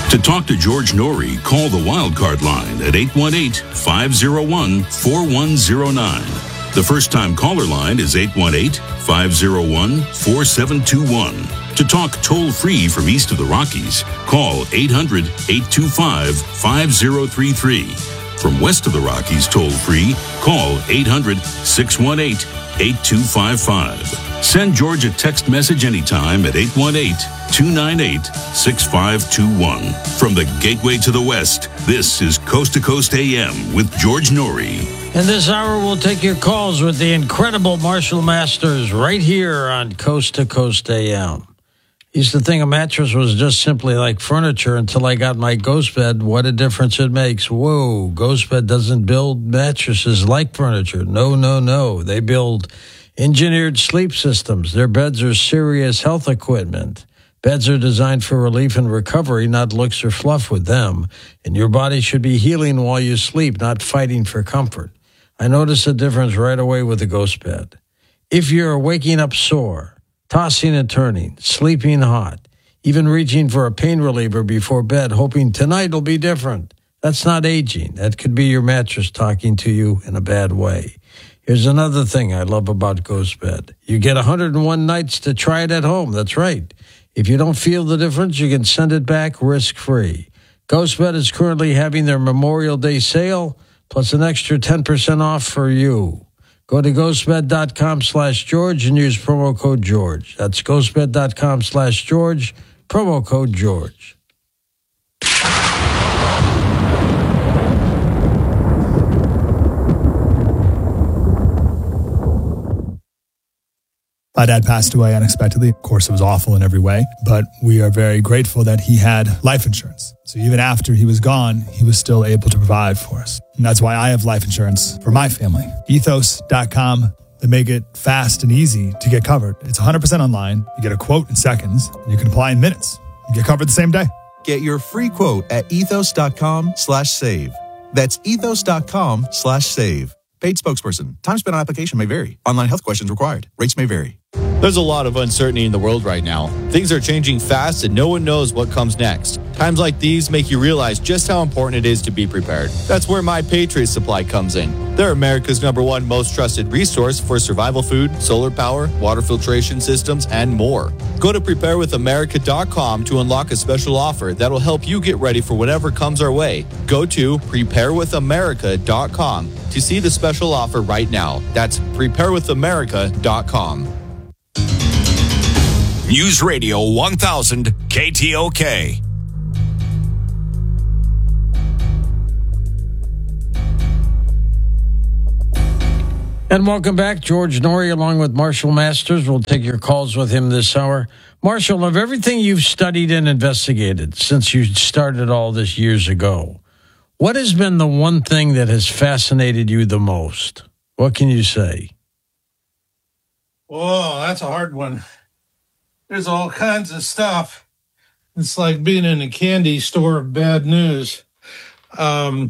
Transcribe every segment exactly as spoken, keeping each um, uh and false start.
To talk to George Norrie, call the Wildcard line at eight one eight, five oh one, four one oh nine. The first-time caller line is eight one eight, five oh one, four seven two one. To talk toll-free from east of the Rockies, call eight hundred, eight two five, five oh three three. From west of the Rockies toll-free, call eight hundred, six one eight, eight two five five. Send George a text message anytime at eight one eight, two nine eight, six five two one. From the gateway to the west, this is Coast to Coast A M with George Norrie. In this hour, we'll take your calls with the incredible Marshall Masters right here on Coast to Coast A M. Used to think a mattress was just simply like furniture until I got my Ghost Bed. What a difference it makes. Whoa, Ghost Bed doesn't build mattresses like furniture. No, no, no. They build engineered sleep systems. Their beds are serious health equipment. Beds are designed for relief and recovery, not looks or fluff with them. And your body should be healing while you sleep, not fighting for comfort. I noticed a difference right away with the Ghost Bed. If you're waking up sore, tossing and turning, sleeping hot, even reaching for a pain reliever before bed, hoping tonight will be different, that's not aging. That could be your mattress talking to you in a bad way. Here's another thing I love about Ghost Bed. You get one hundred one nights to try it at home. That's right. If you don't feel the difference, you can send it back risk-free. Ghost Bed is currently having their Memorial Day sale, plus an extra ten percent off for you. Go to ghostbed.com slash George and use promo code George. That's ghostbed.com slash George, promo code George. My dad passed away unexpectedly. Of course, it was awful in every way, but we are very grateful that he had life insurance. So even after he was gone, he was still able to provide for us. And that's why I have life insurance for my family. ethos dot com. They make it fast and easy to get covered. It's one hundred percent online. You get a quote in seconds, and you can apply in minutes. You get covered the same day. Get your free quote at ethos.com slash save. That's ethos.com slash save. Paid spokesperson. Time spent on application may vary. Online health questions required. Rates may vary. There's a lot of uncertainty in the world right now. Things are changing fast and no one knows what comes next. Times like these make you realize just how important it is to be prepared. That's where My Patriot Supply comes in. They're America's number one most trusted resource for survival food, solar power, water filtration systems, and more. Go to prepare with america dot com to unlock a special offer that will help you get ready for whatever comes our way. Go to prepare with america dot com to see the special offer right now. That's prepare with america dot com. News Radio one thousand K T O K. And welcome back, George Norrie, along with Marshall Masters. We'll take your calls with him this hour. Marshall, of everything you've studied and investigated since you started all this years ago, what has been the one thing that has fascinated you the most? What can you say? Whoa, that's a hard one. There's all kinds of stuff. It's like being in a candy store of bad news. Um,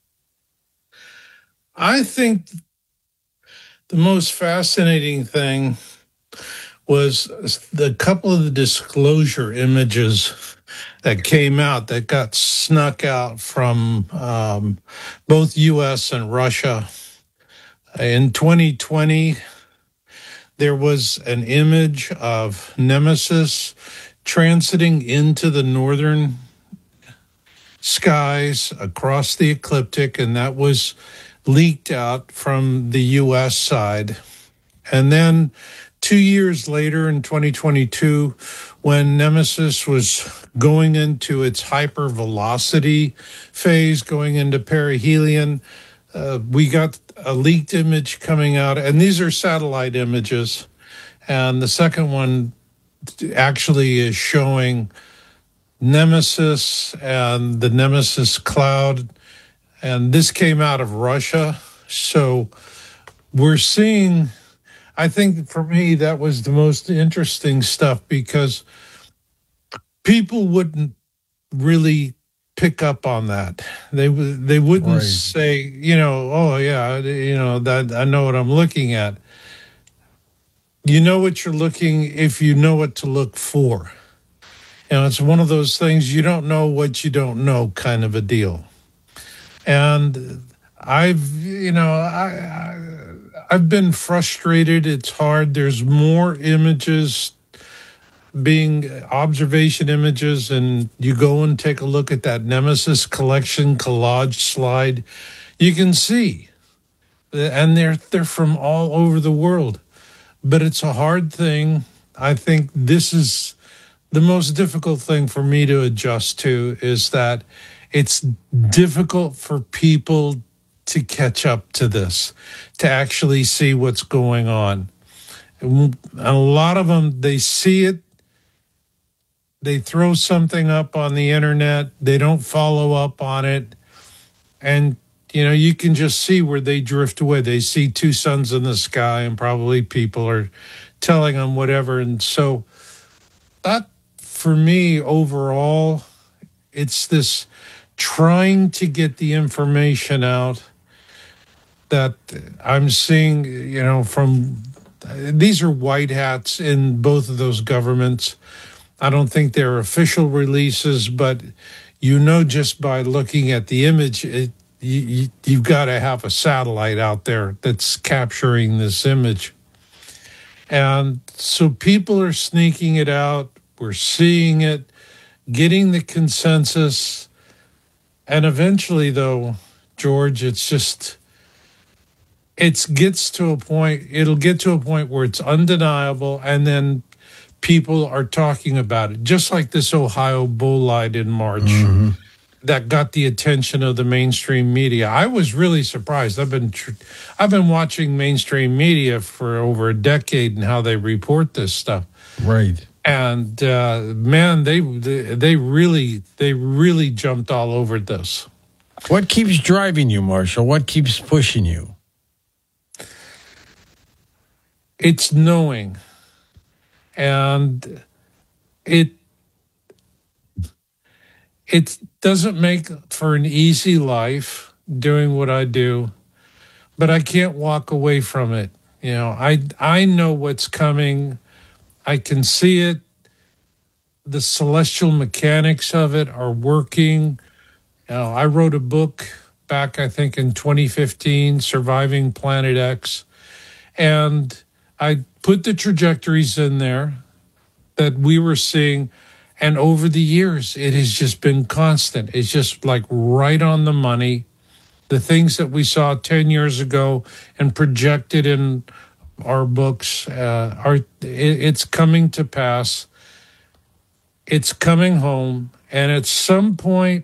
I think the most fascinating thing was the couple of the disclosure images that came out that got snuck out from um, both U S and Russia. In twenty twenty, there was an image of Nemesis transiting into the northern skies across the ecliptic, and that was leaked out from the U S side. And then two years later in twenty twenty-two, when Nemesis was going into its hypervelocity phase, going into perihelion, uh, we got a leaked image coming out, and these are satellite images. And the second one actually is showing Nemesis and the Nemesis cloud. And this came out of Russia. So we're seeing, I think for me, that was the most interesting stuff, because people wouldn't really pick up on that. They they wouldn't right. say, you know, oh yeah, you know, that I know what I'm looking at. You know what you're looking if you know what to look for. You know, it's one of those things, you don't know what you don't know kind of a deal. And I've, you know, I, I, I've been frustrated. It's hard. There's more images being observation images, and you go and take a look at that Nemesis collection collage slide, you can see, and they're they're from all over the world. But it's a hard thing. I think this is the most difficult thing for me to adjust to, is that it's difficult for people to catch up to this, to actually see what's going on. A lot of them, they see it, they throw something up on the internet, they don't follow up on it, and you know, you can just see where they drift away. They see two suns in the sky, and probably people are telling them whatever. And so that, for me, overall, it's this trying to get the information out that I'm seeing, you know, from, these are white hats in both of those governments. I don't think they're official releases, but you know, just by looking at the image, it, you, you, you've got to have a satellite out there that's capturing this image. And so people are sneaking it out. We're seeing it, getting the consensus. And eventually, though, George, it's just, it gets to a point, it'll get to a point where it's undeniable, and then people are talking about it, just like this Ohio bolide in March. Mm-hmm. That got the attention of the mainstream media. I was really surprised. I've been tr- I've been watching mainstream media for over a decade and how they report this stuff. Right. And uh, man, they, they they really they really jumped all over this. What keeps driving you, Marshall? What keeps pushing you? It's knowing, and it it doesn't make for an easy life doing what I do, but I can't walk away from it. You know, I I know what's coming. I can see it. The celestial mechanics of it are working. You know, I wrote a book back, I think, in twenty fifteen, Surviving Planet X, and I put the trajectories in there that we were seeing. And over the years, it has just been constant. It's just like right on the money. The things that we saw ten years ago and projected in our books, uh, are it, it's coming to pass. It's coming home. And at some point,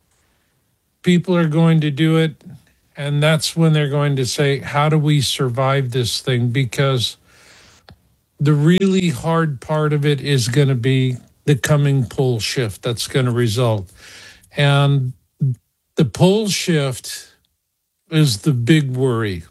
people are going to do it. And that's when they're going to say, how do we survive this thing? Because the really hard part of it is going to be the coming pole shift that's going to result. And the pole shift is the big worry.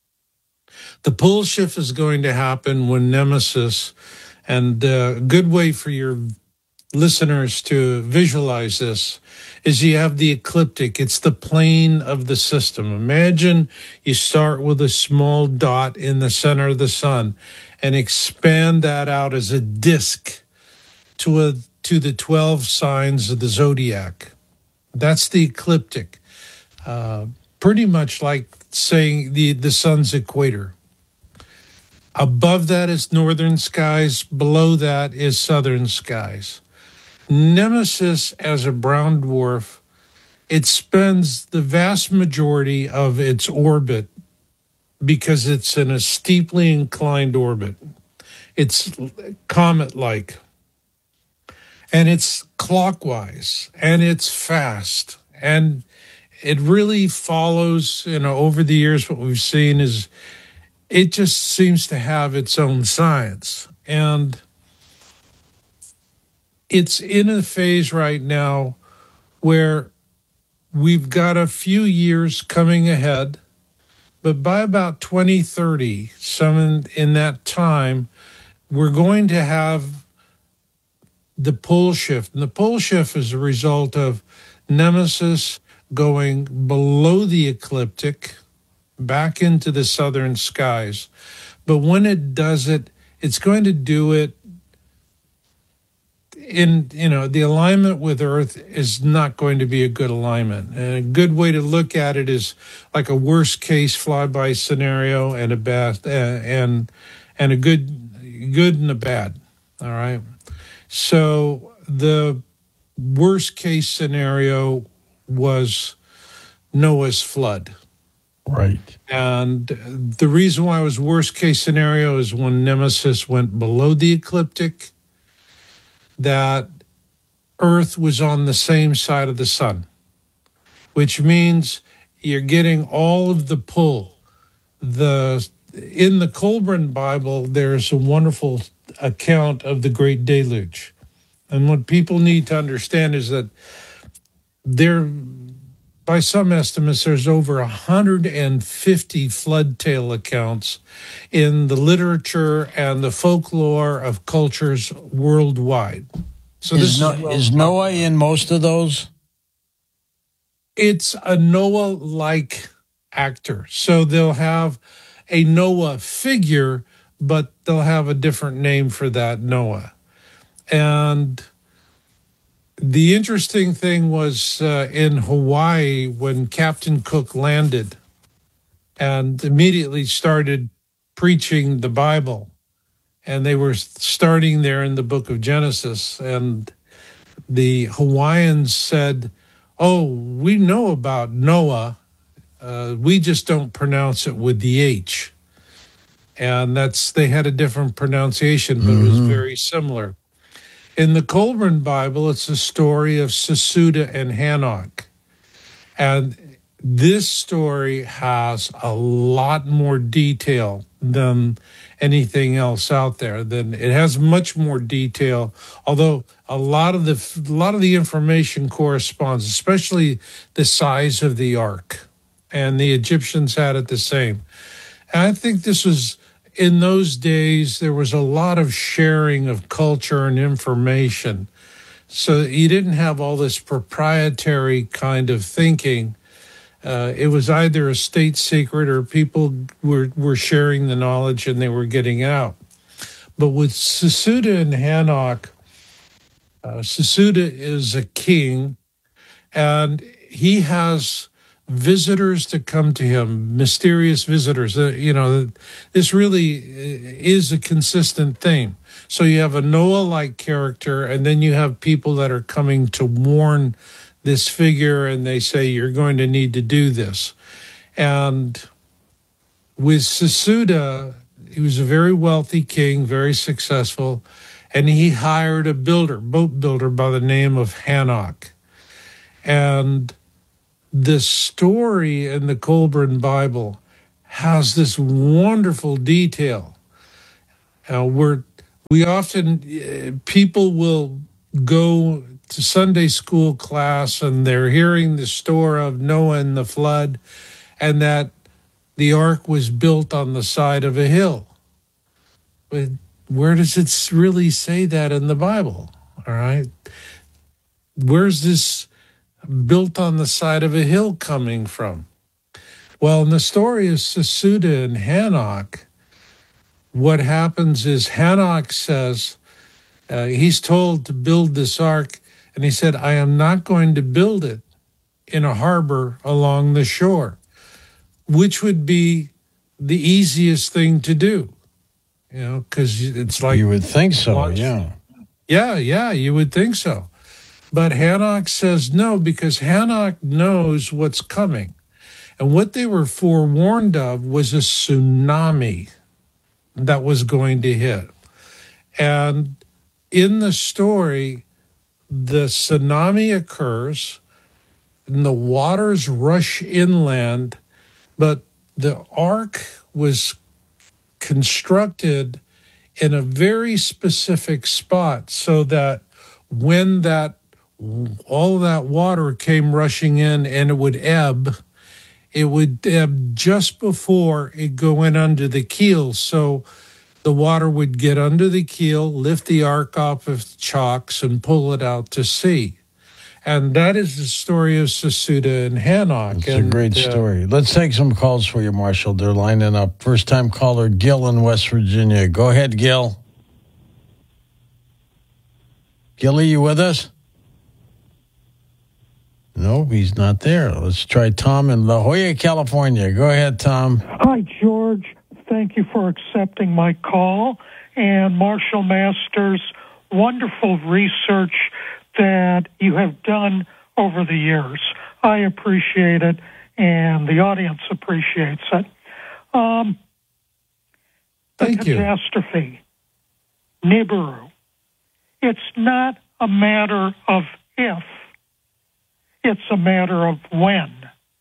The pole shift is going to happen when Nemesis, and a good way for your listeners to visualize this is you have the ecliptic. It's the plane of the system. Imagine you start with a small dot in the center of the sun and expand that out as a disk to a to the twelve signs of the zodiac. That's the ecliptic. Uh, pretty much like saying the, the sun's equator. Above that is northern skies. Below that is southern skies. Nemesis, as a brown dwarf, it spends the vast majority of its orbit, because it's in a steeply inclined orbit. It's comet-like. And it's clockwise, and it's fast. And it really follows, you know, over the years, what we've seen is it just seems to have its own science. And it's in a phase right now where we've got a few years coming ahead, but by about twenty thirty, some in, in that time, we're going to have the pole shift. And the pole shift is a result of Nemesis going below the ecliptic back into the southern skies. But when it does it, it's going to do it in, you know, the alignment with Earth is not going to be a good alignment. And a good way to look at it is like a worst case flyby scenario and a bad, uh, and and a good, good and a bad. All right. So the worst case scenario was Noah's flood. Right. And the reason why it was worst case scenario is when Nemesis went below the ecliptic, that Earth was on the same side of the sun, which means you're getting all of the pull. The in the Colburn Bible, there's a wonderful account of the Great Deluge. And what people need to understand is that there, by some estimates, there's over one hundred fifty flood tale accounts in the literature and the folklore of cultures worldwide. So is, this no, is, well, is Noah in most of those? It's a Noah-like actor. So they'll have a Noah figure, but they'll have a different name for that Noah. And the interesting thing was uh, in Hawaii when Captain Cook landed and immediately started preaching the Bible. And they were starting there in the book of Genesis. And the Hawaiians said, oh, we know about Noah. Uh, we just don't pronounce it with the H. And that's, they had a different pronunciation, but mm-hmm. it was very similar. In the Colburn Bible, it's a story of Sesuda and Hanok. And this story has a lot more detail than anything else out there. Then it has much more detail, although a lot of the a lot of the information corresponds, especially the size of the ark. And the Egyptians had it the same. And I think this was, in those days, there was a lot of sharing of culture and information. So you didn't have all this proprietary kind of thinking. Uh, it was either a state secret or people were, were sharing the knowledge and they were getting out. But with Sesuda and Hanok, uh, Sesuda is a king, and he has visitors to come to him, mysterious visitors. Uh, you know, this really is a consistent theme. So you have a Noah-like character, and then you have people that are coming to warn this figure, and they say, you're going to need to do this. And with Sesuda, he was a very wealthy king, very successful, and he hired a builder, boat builder by the name of Hanok. And the story in the Colburn Bible has this wonderful detail. Uh, where we often, uh, people will go to Sunday school class and they're hearing the story of Noah and the flood, and that the ark was built on the side of a hill. But where does it really say that in the Bible? All right. Where's this built on the side of a hill coming from? Well, in the story of Sesuda and Hanok, what happens is Hanok says, uh, he's told to build this ark, and he said, I am not going to build it in a harbor along the shore, which would be the easiest thing to do, you know, because it's like... You would think so, launch. yeah. Yeah, yeah, you would think so. But Hanok says no, because Hanok knows what's coming. And what they were forewarned of was a tsunami that was going to hit. And in the story, the tsunami occurs and the waters rush inland, but the ark was constructed in a very specific spot so that when that all that water came rushing in and it would ebb, it would ebb just before it go in under the keel. So the water would get under the keel, lift the ark off of chocks, and pull it out to sea. And that is the story of Sesuda and Hanok. It's and, a great uh, story. Let's take some calls for you, Marshall. They're lining up. First-time caller, Gil in West Virginia. Go ahead, Gil. Gilly, you with us? No, he's not there. Let's try Tom in La Jolla, California. Go ahead, Tom. Hi, George. Thank you for accepting my call. And Marshall Masters, wonderful research that you have done over the years. I appreciate it, and the audience appreciates it. Um, Thank the you. Catastrophe, Nibiru. It's not a matter of if, it's a matter of when.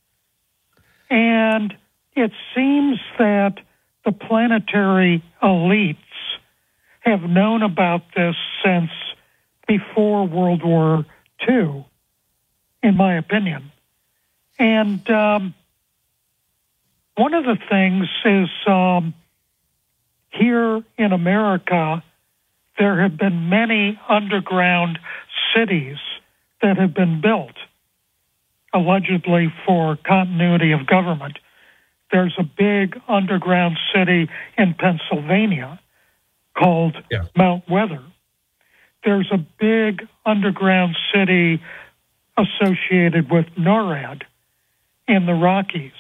And it seems that the planetary elites have known about this since before World War Two, in my opinion. And um, one of the things is um, here in America, there have been many underground cities that have been built, allegedly for continuity of government. There's a big underground city in Pennsylvania called Yeah. Mount Weather. There's a big underground city associated with NORAD in the Rockies.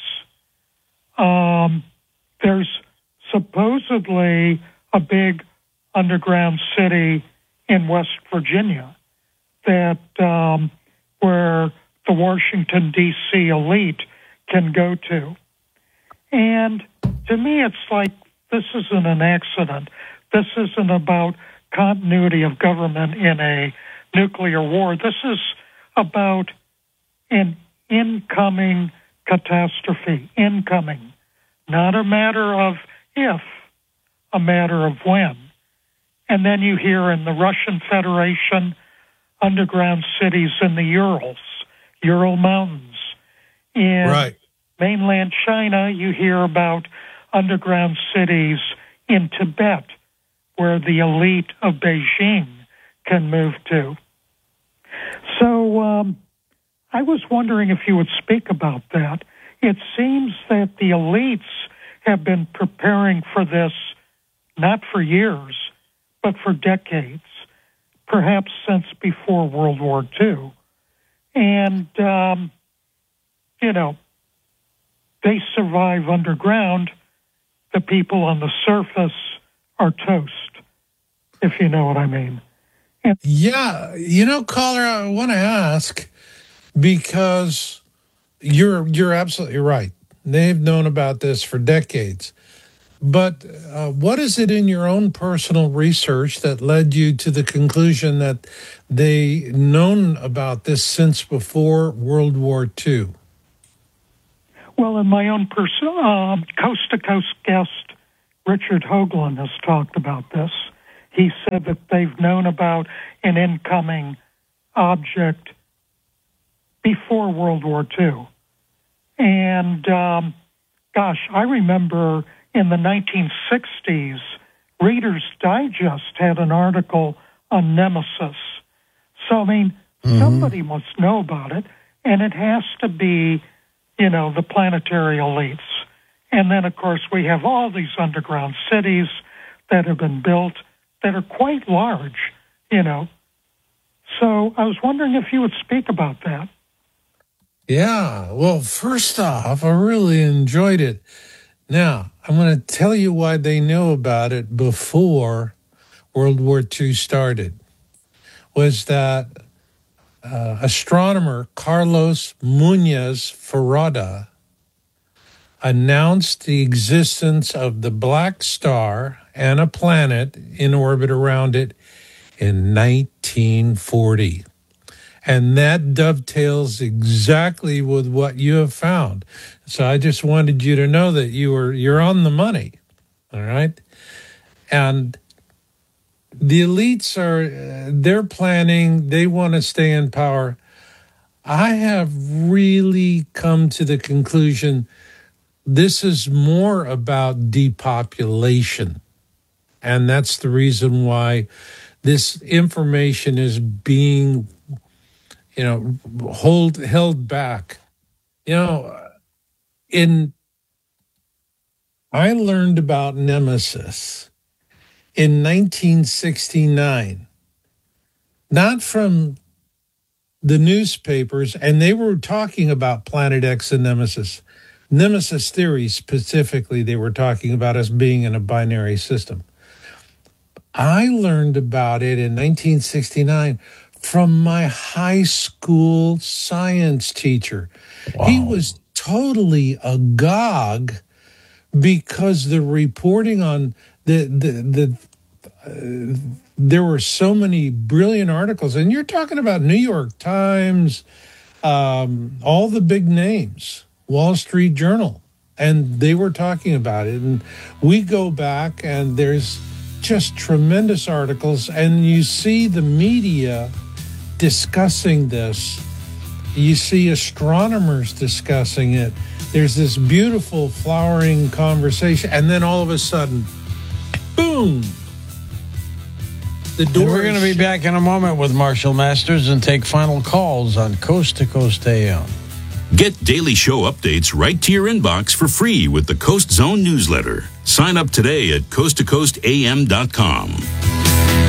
Um, there's supposedly a big underground city in West Virginia that um, where the Washington, D C elite can go to. And to me, it's like this isn't an accident. This isn't about continuity of government in a nuclear war. This is about an incoming catastrophe, incoming, not a matter of if, a matter of when. And then you hear in the Russian Federation, underground cities in the Urals, Ural Mountains. In Right. mainland China, you hear about underground cities in Tibet, where the elite of Beijing can move to. So um, I was wondering if you would speak about that. It seems that the elites have been preparing for this not for years, but for decades, perhaps since before World War Two. And, um, you know, they survive underground. The people on the surface are toast, if you know what I mean. And Yeah, you know, caller, I want to ask because you're you're absolutely right. They've known about this for decades. But uh, what is it in your own personal research that led you to the conclusion that they known about this since before World War Two? well, in my own personal um, coast-to-coast guest, Richard Hoagland, has talked about this. He said that they've known about an incoming object before World War Two. And, um, gosh, I remember in the nineteen sixties, Reader's Digest had an article on Nemesis. So, I mean, mm-hmm. somebody must know about it, and it has to be, you know, the planetary elites. And then, of course, we have all these underground cities that have been built that are quite large, you know. So I was wondering if you would speak about that. Yeah, well, first off, I really enjoyed it. Now, I'm going to tell you why they knew about it before World War Two started. Was that uh, astronomer Carlos Muñoz Ferrada announced the existence of the black star and a planet in orbit around it in nineteen forty. And that dovetails exactly with what you have found. So I just wanted you to know that you were you're on the money. All right. And the elites are they're planning, they want to stay in power. I have really come to the conclusion this is more about depopulation. And that's the reason why this information is being you know, hold held back. You know, in I learned about Nemesis in nineteen sixty-nine not from the newspapers, and they were talking about Planet X and Nemesis. Nemesis theory specifically, they were talking about us being in a binary system. I learned about it in nineteen sixty-nine from my high school science teacher. Wow. He was totally agog because the reporting on the the the uh, there were so many brilliant articles, and you're talking about New York Times, um, all the big names, Wall Street Journal, and they were talking about it. And we go back, and there's just tremendous articles, and you see the media discussing this. You see astronomers discussing it. There's this beautiful flowering conversation, and then all of a sudden, boom! The door. And we're going to be back in a moment with Marshall Masters and take final calls on Coast to Coast A M. Get daily show updates right to your inbox for free with the Coast Zone newsletter. Sign up today at coast to coast a m dot com.